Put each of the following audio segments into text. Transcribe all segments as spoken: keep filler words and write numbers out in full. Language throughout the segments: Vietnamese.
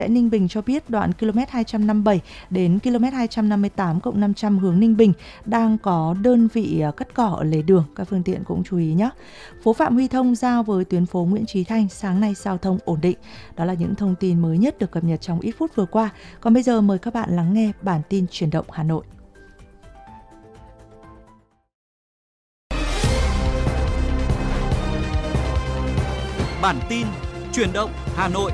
Tại Ninh Bình cho biết đoạn km hai trăm năm mươi bảy đến km hai trăm năm mươi tám cộng năm trăm hướng Ninh Bình đang có đơn vị cắt cỏ ở lề đường, các phương tiện cũng chú ý nhé. Phố Phạm Huy Thông giao với tuyến phố Nguyễn Chí Thanh sáng nay giao thông ổn định. Đó là những thông tin mới nhất được cập nhật trong ít phút vừa qua. Còn bây giờ mời các bạn lắng nghe bản tin chuyển động Hà Nội. Bản tin chuyển động Hà Nội.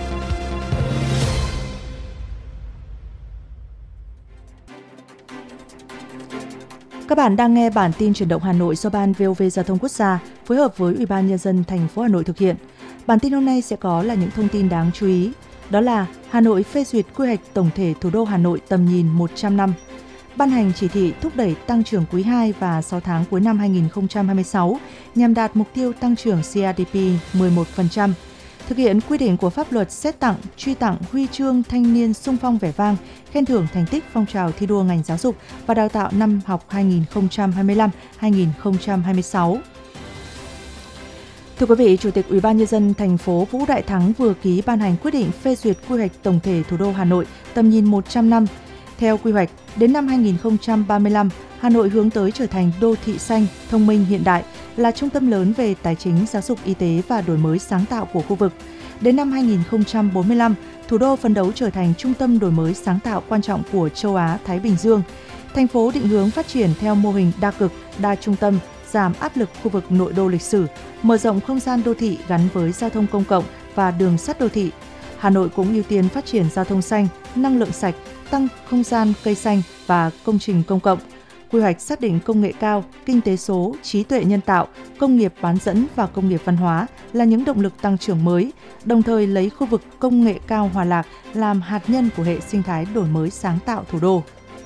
Các bạn đang nghe bản tin chuyển động Hà Nội do Ban vê o vê Giao thông Quốc gia phối hợp với Ủy ban Nhân dân thành phố Hà Nội thực hiện. Bản tin hôm nay sẽ có là những thông tin đáng chú ý. Đó là Hà Nội phê duyệt quy hoạch tổng thể thủ đô Hà Nội tầm nhìn một trăm năm. Ban hành chỉ thị thúc đẩy tăng trưởng quý hai và sáu tháng cuối năm hai không hai sáu nhằm đạt mục tiêu tăng trưởng xê a đê pê mười một phần trăm. Thực hiện quy định của pháp luật xét tặng, truy tặng huy chương thanh niên xung phong vẻ vang, khen thưởng thành tích phong trào thi đua ngành giáo dục và đào tạo năm học hai không hai lăm hai không hai sáu. Thưa quý vị, Chủ tịch Ủy ban Nhân dân thành phố Vũ Đại Thắng vừa ký ban hành quyết định phê duyệt quy hoạch tổng thể thủ đô Hà Nội tầm nhìn một trăm năm. Theo quy hoạch, đến năm hai không ba lăm, Hà Nội hướng tới trở thành đô thị xanh, thông minh hiện đại, là trung tâm lớn về tài chính, giáo dục, y tế và đổi mới sáng tạo của khu vực. Đến năm hai không bốn lăm, thủ đô phấn đấu trở thành trung tâm đổi mới sáng tạo quan trọng của châu Á, Thái Bình Dương. Thành phố định hướng phát triển theo mô hình đa cực, đa trung tâm, giảm áp lực khu vực nội đô lịch sử, mở rộng không gian đô thị gắn với giao thông công cộng và đường sắt đô thị. Hà Nội cũng ưu tiên phát triển giao thông xanh, năng lượng sạch, tăng không gian cây xanh và công trình công cộng. Quy hoạch xác định công nghệ cao, kinh tế số, trí tuệ nhân tạo, công nghiệp bán dẫn và công nghiệp văn hóa là những động lực tăng trưởng mới, đồng thời lấy khu vực công nghệ cao Hòa Lạc làm hạt nhân của hệ sinh thái đổi mới sáng tạo thủ đô.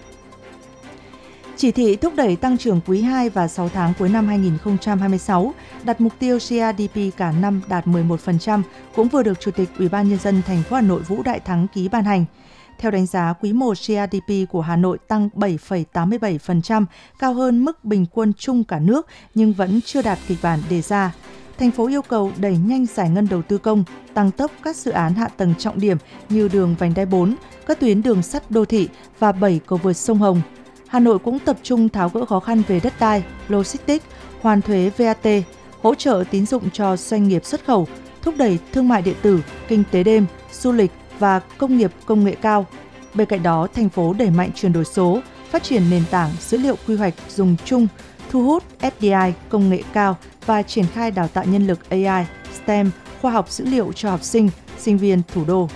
Chỉ thị thúc đẩy tăng trưởng quý hai và sáu tháng cuối năm hai không hai sáu, đặt mục tiêu xê a đê pê cả năm đạt mười một phần trăm, cũng vừa được Chủ tịch Ủy ban Nhân dân thành phố Hà Nội Vũ Đại Thắng ký ban hành. Theo đánh giá, quý một xê a đê pê của Hà Nội tăng bảy phẩy tám mươi bảy phần trăm, cao hơn mức bình quân chung cả nước nhưng vẫn chưa đạt kịch bản đề ra. Thành phố yêu cầu đẩy nhanh giải ngân đầu tư công, tăng tốc các dự án hạ tầng trọng điểm như đường vành đai bốn, các tuyến đường sắt đô thị và bảy cầu vượt sông Hồng. Hà Nội cũng tập trung tháo gỡ khó khăn về đất đai, logistics, hoàn thuế vê a tê, hỗ trợ tín dụng cho doanh nghiệp xuất khẩu, thúc đẩy thương mại điện tử, kinh tế đêm, du lịch và công nghiệp công nghệ cao. Bên cạnh đó, thành phố đẩy mạnh chuyển đổi số, phát triển nền tảng dữ liệu quy hoạch dùng chung, thu hút ép đê i công nghệ cao và triển khai đào tạo nhân lực a i, STEM, khoa học dữ liệu cho học sinh, sinh viên thủ đô.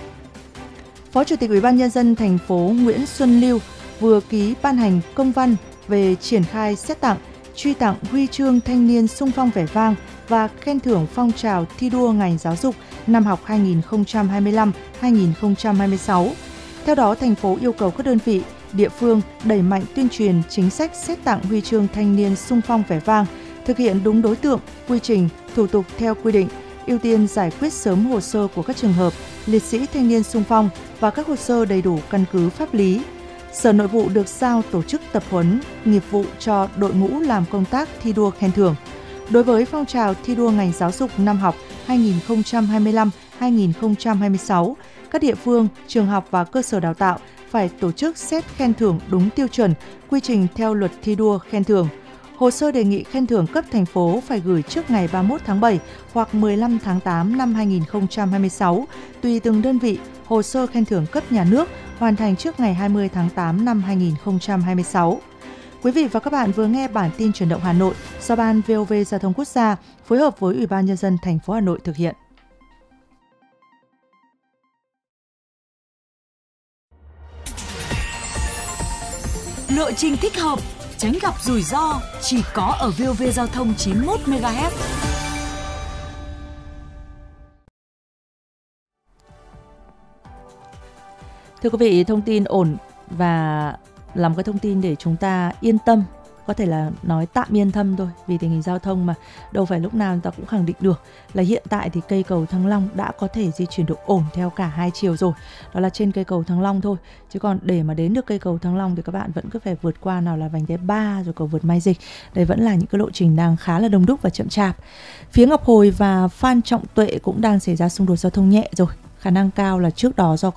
Phó Chủ tịch Ủy ban Nhân dân thành phố Nguyễn Xuân Lưu vừa ký ban hành công văn về triển khai xét tặng, truy tặng huy chương thanh niên xung phong vẻ vang và khen thưởng phong trào thi đua ngành giáo dục năm học hai không hai lăm hai không hai sáu. Theo đó, thành phố yêu cầu các đơn vị, địa phương đẩy mạnh tuyên truyền chính sách xét tặng huy chương thanh niên xung phong vẻ vang, thực hiện đúng đối tượng, quy trình, thủ tục theo quy định, ưu tiên giải quyết sớm hồ sơ của các trường hợp liệt sĩ thanh niên xung phong và các hồ sơ đầy đủ căn cứ pháp lý. Sở Nội vụ được giao tổ chức tập huấn nghiệp vụ cho đội ngũ làm công tác thi đua khen thưởng. Đối với phong trào thi đua ngành giáo dục năm học hai không hai lăm hai không hai sáu, các địa phương, trường học và cơ sở đào tạo phải tổ chức xét khen thưởng đúng tiêu chuẩn, quy trình theo luật thi đua khen thưởng. Hồ sơ đề nghị khen thưởng cấp thành phố phải gửi trước ngày ba mươi mốt tháng bảy hoặc mười lăm tháng tám năm hai không hai sáu, tùy từng đơn vị. Hồ sơ khen thưởng cấp nhà nước hoàn thành trước ngày hai mươi tháng tám năm hai không hai sáu. Quý vị và các bạn vừa nghe bản tin chuyển động Hà Nội do Ban vê o vê Giao thông Quốc gia phối hợp với Ủy ban Nhân dân thành phố Hà Nội thực hiện. Lộ trình thích hợp, tránh gặp rủi ro chỉ có ở vê o vê Giao thông chín mươi mốt mê ga héc. Thưa quý vị, thông tin ổn và là một cái thông tin để chúng ta yên tâm, có thể là nói tạm yên tâm thôi, vì tình hình giao thông mà đâu phải lúc nào người ta cũng khẳng định được là hiện tại thì cây cầu Thăng Long đã có thể di chuyển được ổn theo cả hai chiều rồi. Đó là trên cây cầu Thăng Long thôi. Chứ còn để mà đến được cây cầu Thăng Long thì các bạn vẫn cứ phải vượt qua nào là vành đai ba rồi cầu vượt Mai Dịch. Đây vẫn là những cái lộ trình đang khá là đông đúc và chậm chạp. Phía Ngọc Hồi và Phan Trọng Tuệ cũng đang xảy ra xung đột giao thông nhẹ rồi. Khả năng cao là trước đó do